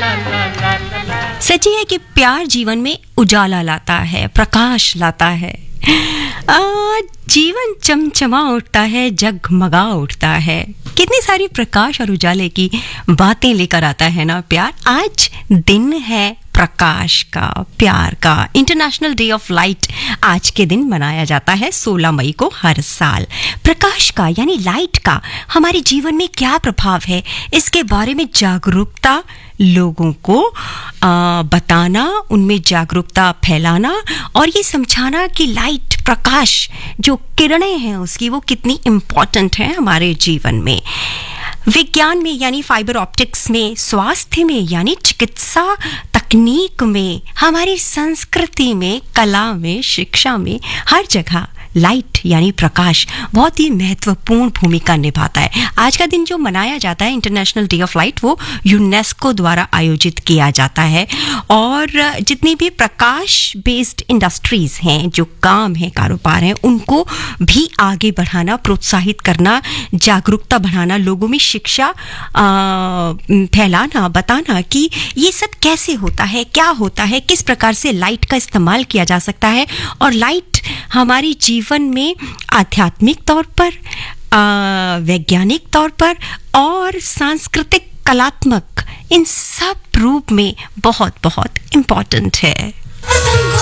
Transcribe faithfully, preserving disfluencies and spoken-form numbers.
सच ही है कि प्यार जीवन में उजाला लाता है, प्रकाश लाता है। आ, जीवन चमचमा उठता है, जगमगा उठता है। कितनी सारी प्रकाश और उजाले की बातें लेकर आता है ना प्यार। आज दिन है प्रकाश का, प्यार का। इंटरनेशनल डे ऑफ लाइट आज के दिन मनाया जाता है सोलह मई को हर साल। प्रकाश का यानी लाइट का हमारे जीवन में क्या प्रभाव है, इसके बारे में जागरूकता लोगों को आ, बताना, उनमें जागरूकता फैलाना और ये समझाना कि लाइट, प्रकाश, जो किरणें हैं उसकी, वो कितनी इम्पॉर्टेंट है हमारे जीवन में। विज्ञान में यानी फाइबर ऑप्टिक्स में, स्वास्थ्य में यानी चिकित्सा तकनीक में, हमारी संस्कृति में, कला में, शिक्षा में, हर जगह लाइट यानी प्रकाश बहुत ही महत्वपूर्ण भूमिका निभाता है। आज का दिन जो मनाया जाता है इंटरनेशनल डे ऑफ लाइट, वो यूनेस्को द्वारा आयोजित किया जाता है और जितनी भी प्रकाश बेस्ड इंडस्ट्रीज हैं, जो काम है, कारोबार हैं, उनको भी आगे बढ़ाना, प्रोत्साहित करना, जागरूकता बढ़ाना, लोगों में शिक्षा फैलाना, बताना कि ये सब कैसे होता है, क्या होता है, किस प्रकार से लाइट का इस्तेमाल किया जा सकता है और लाइट हमारे जीवन में आध्यात्मिक तौर पर, वैज्ञानिक तौर पर और सांस्कृतिक, कलात्मक, इन सब रूप में बहुत बहुत इम्पोर्टेंट है।